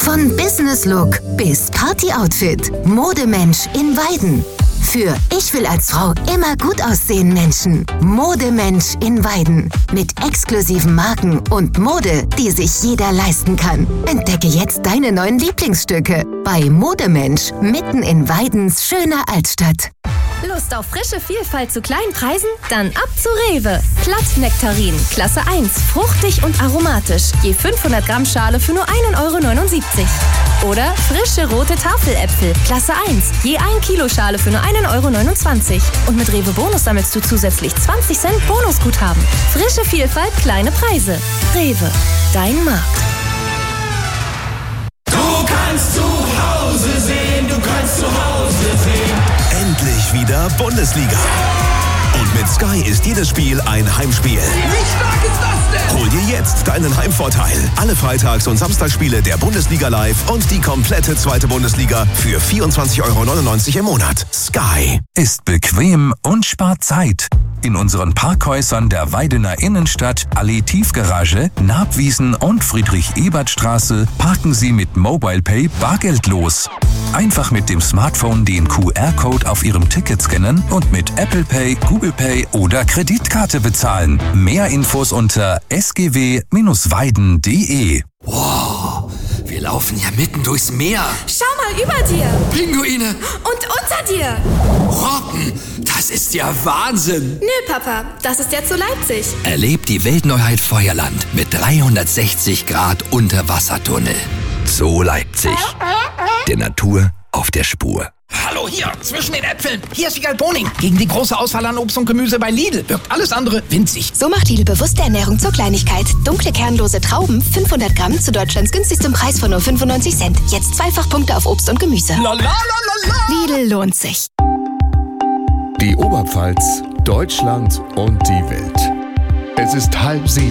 Von Business Look bis Party Outfit. Modemensch in Weiden. Für Ich will als Frau immer gut aussehen Menschen. Modemensch in Weiden. Mit exklusiven Marken und Mode, die sich jeder leisten kann. Entdecke jetzt deine neuen Lieblingsstücke bei Modemensch mitten in Weidens schöner Altstadt. Lust auf frische Vielfalt zu kleinen Preisen? Dann ab zu Rewe. Plattnektarin, Klasse 1, fruchtig und aromatisch. Je 500 Gramm Schale für nur 1,79 €. Oder frische rote Tafeläpfel, Klasse 1, je 1 Kilo Schale für nur 1,29 €. Und mit Rewe Bonus sammelst du zusätzlich 20 Cent Bonusguthaben. Frische Vielfalt, kleine Preise. Rewe, dein Markt. Du kannst zu Hause sehen, du kannst zu Hause sehen. Endlich wieder Bundesliga. Und mit Sky ist jedes Spiel ein Heimspiel. Wie stark ist das denn? Hol dir jetzt deinen Heimvorteil. Alle Freitags- und Samstagsspiele der Bundesliga live und die komplette zweite Bundesliga für 24,99 € im Monat. Sky ist bequem und spart Zeit. In unseren Parkhäusern der Weidener Innenstadt, Allee Tiefgarage, Nabwiesen und Friedrich-Ebert-Straße parken Sie mit MobilePay bargeldlos. Einfach mit dem Smartphone den QR-Code auf Ihrem Ticket scannen und mit Apple Pay, Google Pay oder Kreditkarte bezahlen. Mehr Infos unter sgw-weiden.de. Wow, wir laufen ja mitten durchs Meer. Schau mal über dir. Pinguine. Und unter dir. Robben, das ist ja Wahnsinn. Nö, Papa, das ist jetzt so Leipzig. Erlebt die Weltneuheit Feuerland mit 360 Grad Unterwassertunnel. So Leipzig. Der Natur auf der Spur. Hallo hier, zwischen den Äpfeln. Hier ist Wiegald Boning. Gegen die große Auswahl an Obst und Gemüse bei Lidl wirkt alles andere winzig. So macht Lidl bewusste Ernährung zur Kleinigkeit. Dunkle, kernlose Trauben, 500 Gramm zu Deutschlands günstigstem Preis von nur 95 Cent. Jetzt Zweifachpunkte auf Obst und Gemüse. Lidl lohnt sich. Die Oberpfalz, Deutschland und die Welt. Es ist 6:30.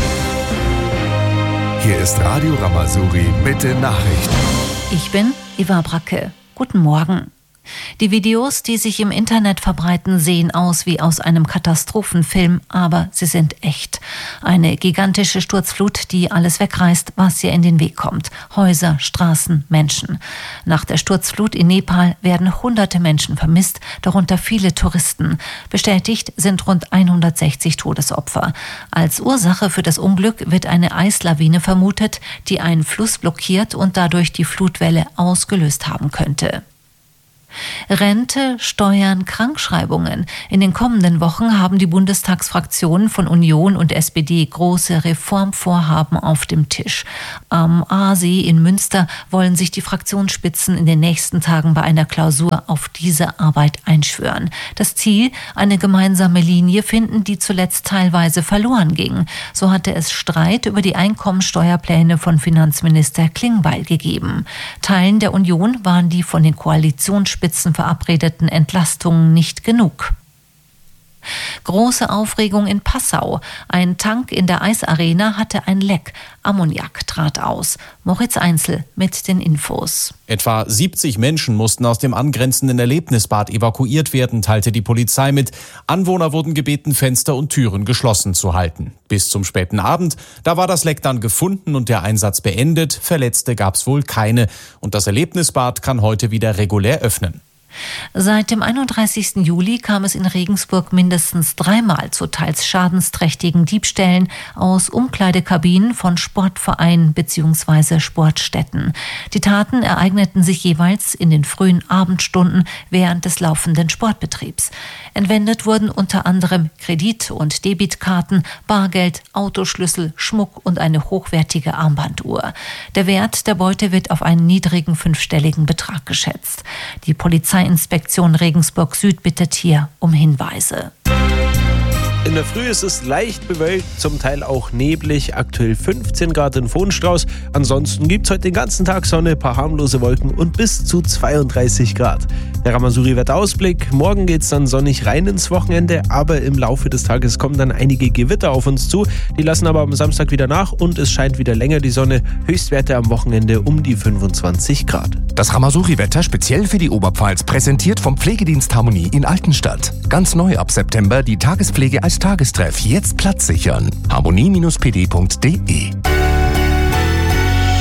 Hier ist Radio Ramazuri mit den Nachrichten. Ich bin Eva Bracke. Guten Morgen. Die Videos, die sich im Internet verbreiten, sehen aus wie aus einem Katastrophenfilm, aber sie sind echt. Eine gigantische Sturzflut, die alles wegreißt, was ihr in den Weg kommt. Häuser, Straßen, Menschen. Nach der Sturzflut in Nepal werden hunderte Menschen vermisst, darunter viele Touristen. Bestätigt sind rund 160 Todesopfer. Als Ursache für das Unglück wird eine Eislawine vermutet, die einen Fluss blockiert und dadurch die Flutwelle ausgelöst haben könnte. Rente, Steuern, Krankschreibungen. In den kommenden Wochen haben die Bundestagsfraktionen von Union und SPD große Reformvorhaben auf dem Tisch. Am Aasee in Münster wollen sich die Fraktionsspitzen in den nächsten Tagen bei einer Klausur auf diese Arbeit einschwören. Das Ziel, eine gemeinsame Linie finden, die zuletzt teilweise verloren ging. So hatte es Streit über die Einkommensteuerpläne von Finanzminister Klingbeil gegeben. Teilen der Union waren die von den Koalitionsspitzen verabredeten Entlastungen nicht genug. Große Aufregung in Passau. Ein Tank in der Eisarena hatte ein Leck. Ammoniak trat aus. Moritz Einzel mit den Infos. Etwa 70 Menschen mussten aus dem angrenzenden Erlebnisbad evakuiert werden, teilte die Polizei mit. Anwohner wurden gebeten, Fenster und Türen geschlossen zu halten. Bis zum späten Abend, da war das Leck dann gefunden und der Einsatz beendet. Verletzte gab's wohl keine. Und das Erlebnisbad kann heute wieder regulär öffnen. Seit dem 31. Juli kam es in Regensburg mindestens 3-mal zu teils schadensträchtigen Diebstählen aus Umkleidekabinen von Sportvereinen bzw. Sportstätten. Die Taten ereigneten sich jeweils in den frühen Abendstunden während des laufenden Sportbetriebs. Entwendet wurden unter anderem Kredit- und Debitkarten, Bargeld, Autoschlüssel, Schmuck und eine hochwertige Armbanduhr. Der Wert der Beute wird auf einen niedrigen 5-stelligen Betrag geschätzt. Die Polizeiinspektion Regensburg Süd bittet hier um Hinweise. In der Früh ist es leicht bewölkt, zum Teil auch neblig, aktuell 15 Grad in Vohnstrauß. Ansonsten gibt es heute den ganzen Tag Sonne, ein paar harmlose Wolken und bis zu 32 Grad. Der Ramazuri-Wetterausblick, morgen geht es dann sonnig rein ins Wochenende, aber im Laufe des Tages kommen dann einige Gewitter auf uns zu. Die lassen aber am Samstag wieder nach und es scheint wieder länger die Sonne. Höchstwerte am Wochenende um die 25 Grad. Das Ramazuri-Wetter speziell für die Oberpfalz, präsentiert vom Pflegedienst Harmonie in Altenstadt. Ganz neu ab September die Tagespflege als Tagestreff. Jetzt Platz sichern. harmonie-pd.de. Jetzt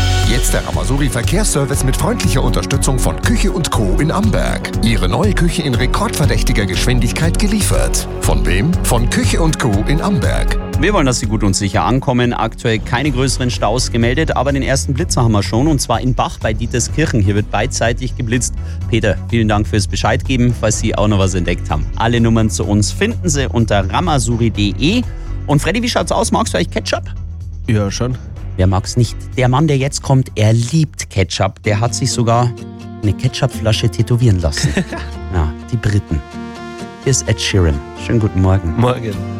Jetzt der Ramazuri Verkehrsservice mit freundlicher Unterstützung von Küche & Co. in Amberg. Ihre neue Küche in rekordverdächtiger Geschwindigkeit geliefert. Von wem? Von Küche & Co. in Amberg. Wir wollen, dass Sie gut und sicher ankommen. Aktuell keine größeren Staus gemeldet, aber den ersten Blitzer haben wir schon, und zwar in Bach bei Dieterskirchen. Hier wird beidseitig geblitzt. Peter, vielen Dank fürs Bescheid geben, falls Sie auch noch was entdeckt haben. Alle Nummern zu uns finden Sie unter ramazuri.de. Und Freddy, wie schaut's aus? Magst du eigentlich Ketchup? Ja, schon. Wer mag's nicht? Der Mann, der jetzt kommt, er liebt Ketchup. Der hat sich sogar eine Ketchupflasche tätowieren lassen. Ja, die Briten. Hier ist Ed Sheeran. Schönen guten Morgen. Morgen.